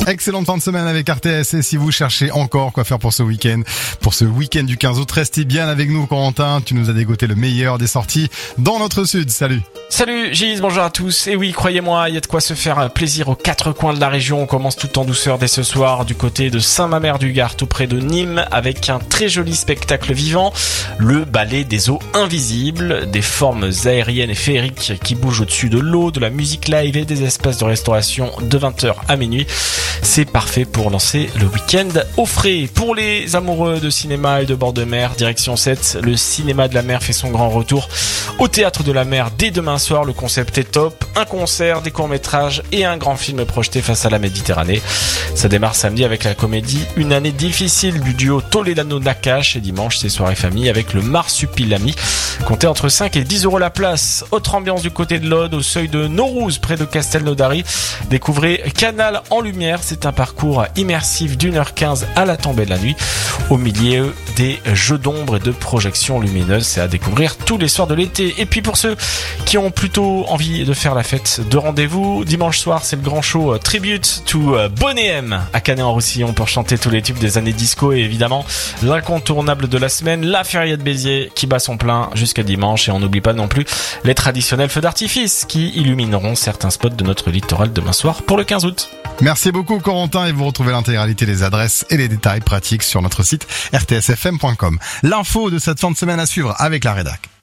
Excellente fin de semaine avec RTS, et si vous cherchez encore quoi faire pour ce week-end du 15 août, restez bien avec nous, Corentin. Tu nous as dégoté le meilleur des sorties dans notre sud. Salut. Salut Gilles, bonjour à tous. Et oui, croyez-moi, il y a de quoi se faire plaisir aux quatre coins de la région. On commence tout en douceur dès ce soir du côté de Saint-Mamère-du-Gard, tout près de Nîmes, avec un très joli spectacle vivant, le ballet des eaux invisibles, des formes aériennes et féeriques qui bougent au-dessus de l'eau, de la musique live et des espaces de restauration de 20h à minuit. C'est parfait pour lancer le week-end au frais. Pour les amoureux de cinéma et de bord de mer, direction 7, le cinéma de la mer fait son grand retour au Théâtre de la Mer dès demain soir. Le concept est top, un concert, des courts-métrages et un grand film projeté face à la Méditerranée. Ça démarre samedi avec la comédie Une année difficile du duo Toledano-Nakache, et dimanche c'est soirée famille avec le Marsupilami. Comptez entre 5 et 10 euros la place. Autre ambiance du côté de l'Aude, au seuil de Naurouz, près de Castelnaudary. Découvrez Canal en lumière, c'est un parcours immersif d'1h15 à la tombée de la nuit, au milieu des jeux d'ombre et de projections lumineuses. C'est à découvrir tous les soirs de l'été. Et puis pour ceux qui ont plutôt envie de faire la fête, de rendez-vous, dimanche soir c'est le grand show Tribute to Bonnet M à Canet-en-Roussillon pour chanter tous les tubes des années disco, et évidemment l'incontournable de la semaine, la Feria de Béziers qui bat son plein jusqu'à dimanche. Et on n'oublie pas non plus les traditionnels feux d'artifice qui illumineront certains spots de notre littoral demain soir pour le 15 août. Merci beaucoup, Corentin, et vous retrouvez l'intégralité des adresses et les détails pratiques sur notre site rtsfm.com. L'info de cette fin de semaine à suivre avec la rédac.